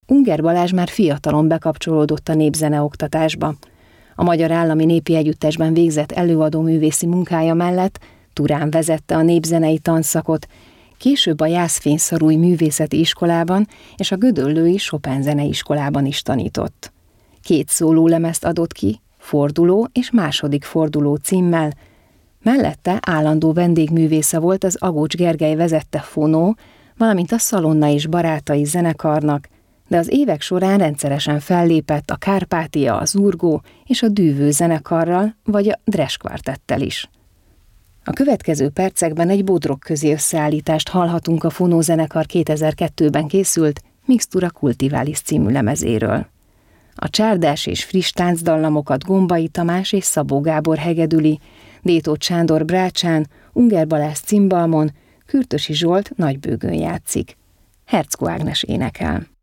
Ungár Balázs már fiatalon bekapcsolódott a népzeneoktatásba. A Magyar Állami Népi Együttesben végzett előadóművészi munkája mellett Turán vezette a népzenei tanszakot, később a Jászfényszarúj Művészeti Iskolában és a Gödöllői Chopin Zeneiskolában is tanított. 2 szólólemezt adott ki, Forduló és Második forduló címmel, mellette állandó vendégművésze volt az Agócs Gergely vezette Fonó, valamint a Szalonna és Barátai zenekarnak, de az évek során rendszeresen fellépett a Kárpátia, a Zurgó és a Dűvő zenekarral, vagy a Dres kvartettel is. A következő percekben egy Bodrogközi összeállítást hallhatunk a Fonó zenekar 2002-ben készült Mixtura Cultivalis című lemezéről. A csárdás és friss táncdallamokat Gombai Tamás és Szabó Gábor hegedüli, Détóth Sándor brácsán, Ungár Balázs cimbalmon, Kürtösi Zsolt nagybőgőn játszik. Herczko Ágnes énekel.